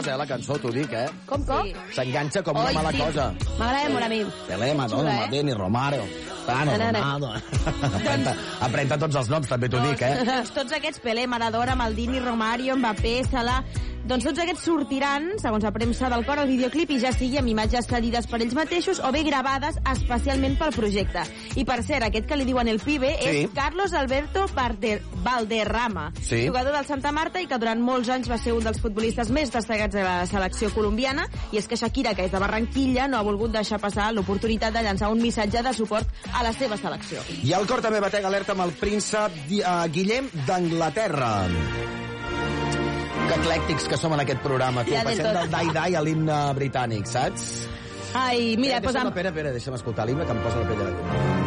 cosa, la cançó, t'ho dic, Com? S'enganxa com una mala cosa. M'agrada molt a mi. Pelé, Madonna, Maldini, Romario... Ronaldo... Aprenta tots els noms, també t'ho dic, Tots aquests, Pelé, Maradona, Maldini, Romario, Mbappé, Salah... Doncs tots aquests sortiran, segons la premsa del cor, al videoclip, i ja sigui amb imatges cedides per ells mateixos o bé gravades especialment pel projecte. I per cert, aquest que li diuen el pibe és Carlos Alberto Valderrama, jugador del Santa Marta i que durant molts anys va ser un dels futbolistes més destacats de la selecció colombiana. I és que Shakira, que és de Barranquilla, no ha volgut deixar passar l'oportunitat de llançar un missatge de suport a la seva selecció. I el cor també batega alerta amb el príncep Guillem d'Anglaterra. Que eclèctics que som en aquest programa. Tu, passem del dai-dai a l'himne britànic, saps? Ai, mira, Espera, deixa'm escoltar l'himne que em posa la pell de la punta.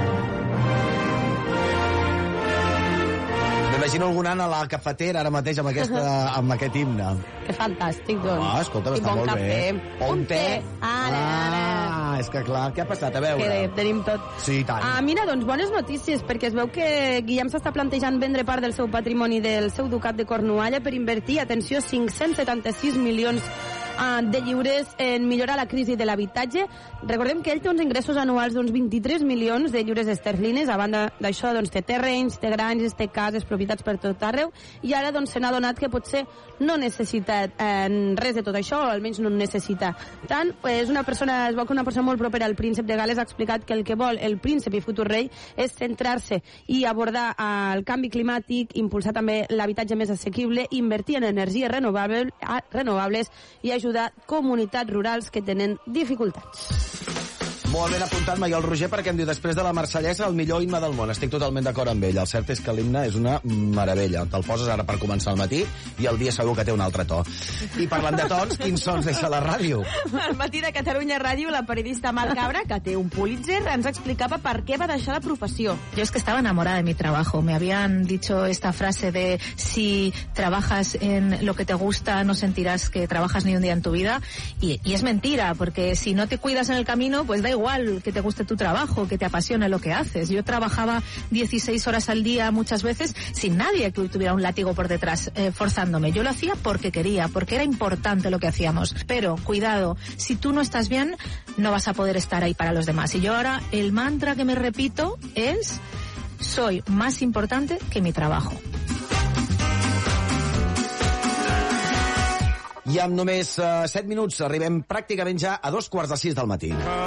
M'imagino algun a la cafetera ara mateix amb aquest himne. Que fantàstic, doncs. Escolta, està molt bé. Un té. Ara. És que clar, què ha passat? A veure. Que tenim tot. Sí, tant. Mira, doncs, bones notícies, perquè es veu que Guillem s'està plantejant vendre part del seu patrimoni del seu ducat de Cornualla per invertir, atenció, 576 milions de lliures en millorar la crisi de l'habitatge. Recordem que ell té uns ingressos anuals d'uns 23 milions de lliures esterlines. A banda d'això, doncs, té terrenys, té granges, té cases, propietats per tot arreu, i ara doncs, se n'ha adonat que potser no necessita res de tot això, o almenys no necessita tant. Es veu que una persona molt propera al príncep de Gales ha explicat que el que vol el príncep i futur rei és centrar-se i abordar el canvi climàtic, impulsar també l'habitatge més assequible, invertir en energies renovables i ajudar comunitats rurals que tenen dificultats. Molt ben apuntat, Maiol Roger, perquè em diu després de la Marsellesa el millor himne del món. Estic totalment d'acord amb ell. El cert és que l'himne és una meravella. Te'l poses ara per començar al matí i el dia segur que té un altre to. I parlant de tons, quins sons deixa la ràdio? Al matí de Catalunya Ràdio, la periodista Mar Cabra, que té un Pulitzer, ens explicava per què va deixar la professió. Yo es que estaba enamorada de mi trabajo. Me habían dicho esta frase de si trabajas en lo que te gusta no sentirás que trabajas ni un día en tu vida. Y es mentira, porque si no te cuidas en el camino, pues da igual que te guste tu trabajo, que te apasione lo que haces. Yo trabajaba 16 horas al día muchas veces sin nadie que tuviera un látigo por detrás forzándome. Yo lo hacía porque quería, porque era importante lo que hacíamos. Pero, cuidado, si tú no estás bien, no vas a poder estar ahí para los demás. Y yo ahora, el mantra que me repito es: soy más importante que mi trabajo. I amb només 7 minuts arribem pràcticament ja a 5:15 del matí.